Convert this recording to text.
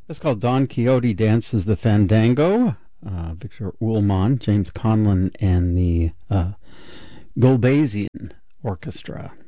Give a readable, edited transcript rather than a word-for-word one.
It's called Don Quixote Dances the Fandango. Victor Ullmann, James Conlon, and the Gulbasian Orchestra.